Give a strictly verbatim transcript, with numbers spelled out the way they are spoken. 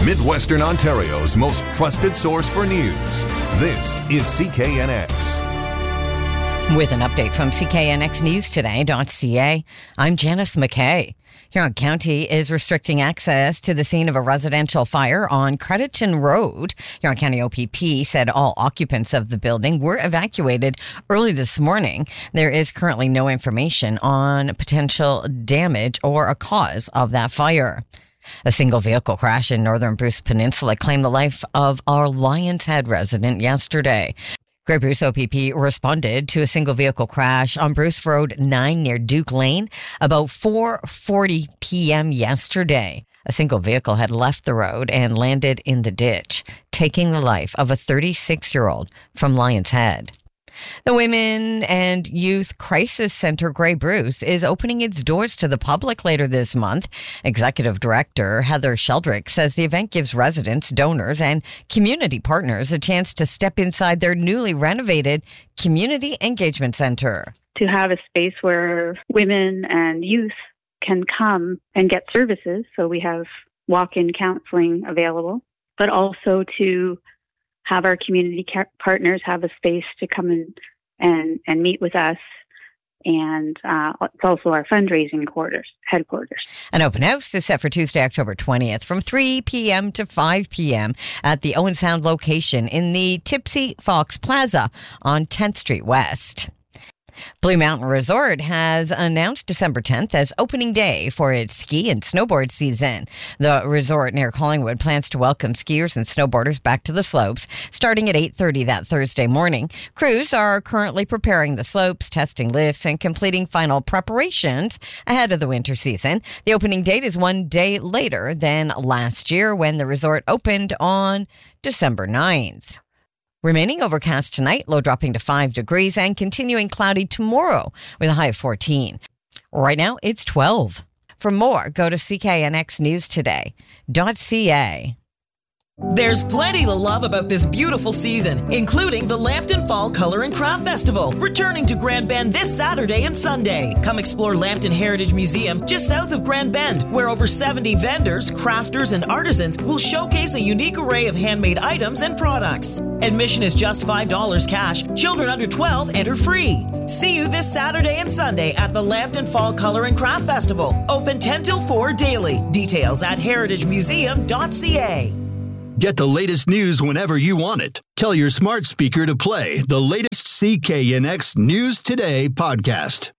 Midwestern Ontario's most trusted source for news. This is C K N X. With an update from C K N X News Today dot C A, I'm Janice McKay. Huron County is restricting access to the scene of a residential fire on Crediton Road. Huron County O P P said all occupants of the building were evacuated early this morning. There is currently no information on potential damage or a cause of that fire. A single vehicle crash in northern Bruce Peninsula claimed the life of our Lions Head resident yesterday. Grey Bruce O P P responded to a single vehicle crash on Bruce Road nine near Duke Lane about four forty p.m. yesterday. A single vehicle had left the road and landed in the ditch, taking the life of a thirty-six-year-old from Lions Head. The Women and Youth Crisis Center Grey Bruce is opening its doors to the public later this month. Executive Director Heather Sheldrick says the event gives residents, donors, and community partners a chance to step inside their newly renovated Community Engagement Center. To have a space where women and youth can come and get services, so we have walk-in counseling available, but also to have our community partners have a space to come in and, and meet with us. And uh, it's also our fundraising quarters, headquarters. An open house is set for Tuesday, October twentieth from three p.m. to five p.m. at the Owen Sound location in the Tipsy Fox Plaza on tenth Street West. Blue Mountain Resort has announced December tenth as opening day for its ski and snowboard season. The resort near Collingwood plans to welcome skiers and snowboarders back to the slopes starting at eight thirty that Thursday morning. Crews are currently preparing the slopes, testing lifts, and completing final preparations ahead of the winter season. The opening date is one day later than last year when the resort opened on December ninth. Remaining overcast tonight, low dropping to five degrees and continuing cloudy tomorrow with a high of fourteen. Right now, it's twelve. For more, go to C K N X News Today dot C A. There's plenty to love about this beautiful season, including the Lambton Fall Color and Craft Festival, returning to Grand Bend this Saturday and Sunday. Come explore Lambton Heritage Museum just south of Grand Bend, where over seventy vendors, crafters, and artisans will showcase a unique array of handmade items and products. Admission is just five dollars cash. Children under twelve enter free. See you this Saturday and Sunday at the Lambton Fall Color and Craft Festival. Open ten till four daily. Details at heritage museum dot C A. Get the latest news whenever you want it. Tell your smart speaker to play the latest C K N X News Today podcast.